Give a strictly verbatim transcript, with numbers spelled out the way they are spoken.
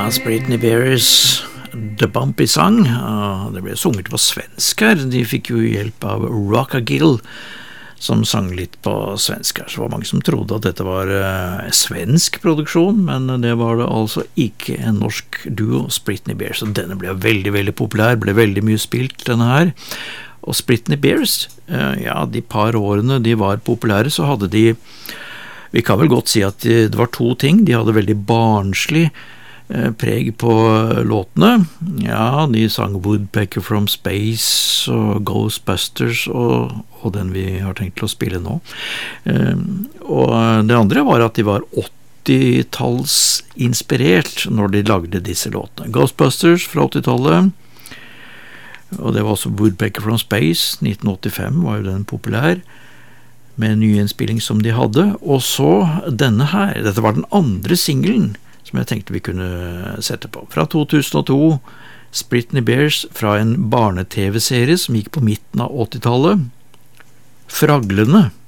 Britney Bears The Bumpy Song. Det ble sunget på svensk her. De fikk jo hjelp av Rockagill, som sang litt på svensk her. Så det var mange som trodde at dette var uh, svensk produksjon, men det var det altså ikke. En norsk duo, Britney Bears. Og denne ble veldig, veldig populær, ble veldig mye spilt, denne her. Og Britney Bears, uh, ja, de par årene de var populære, så hadde de, vi kan vel godt si at de, det var to ting. De hadde veldig barnslig preg på låtene. Ja, de sang Woodpecker from Space og Ghostbusters og, og den vi har tenkt til å spille nå. Og det andre var at de var åttitalls inspirert når de lagde disse låtene. Ghostbusters fra åttitallet, og det var også Woodpecker from Space, nitten åttifem var jo den populær, med en ny innspilling som de hadde. Og så denne her, dette var den andre singlen som jeg tenkte vi kunne sette på. Fra to tusen og to, Britney Bears fra en barne-tv-serie som gikk på midten av åttitallet. Fraglene.